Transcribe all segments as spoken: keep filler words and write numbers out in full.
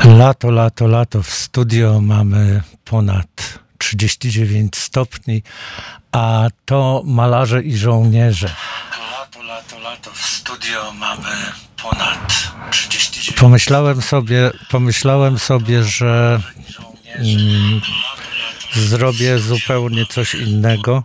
Lato, lato, lato. W studio mamy ponad trzydzieści dziewięć stopni, a to malarze i żołnierze. Lato, lato, lato. W studio mamy ponad trzydzieści dziewięć. Pomyślałem sobie, pomyślałem sobie, że mm, zrobię zupełnie coś innego.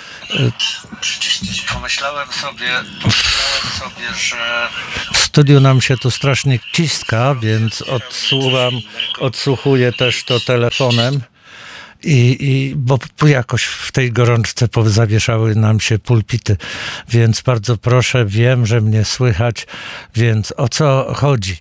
Pomyślałem sobie, pomyślałem sobie, że w studiu nam się tu strasznie ciska, więc odsuwam, odsłuchuję też to telefonem i, i bo jakoś w tej gorączce zawieszały nam się pulpity, więc bardzo proszę, wiem, że mnie słychać, więc o co chodzi?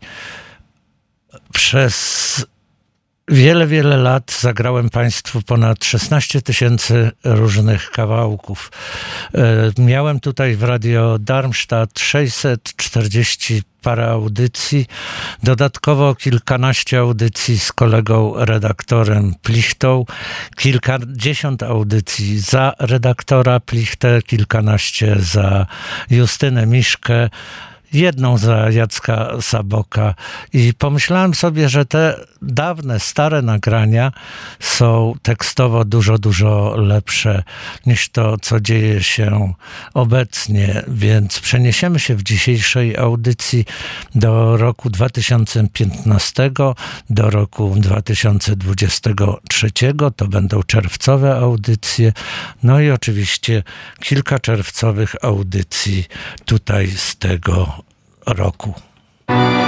Przez Wiele, wiele lat zagrałem Państwu ponad szesnaście tysięcy różnych kawałków. Miałem tutaj w Radio Darmstadt sześćset czterdzieści parę audycji, dodatkowo kilkanaście audycji z kolegą redaktorem Plichtą, kilkadziesiąt audycji za redaktora Plichtę, kilkanaście za Justynę Miszkę, jedną za Jacka Saboka i pomyślałem sobie, że te dawne, stare nagrania są tekstowo dużo, dużo lepsze niż to, co dzieje się obecnie, więc przeniesiemy się w dzisiejszej audycji do roku dwa tysiące piętnastego, do roku dwa tysiące dwudziestego trzeciego, to będą czerwcowe audycje, no i oczywiście kilka czerwcowych audycji tutaj z tego roku.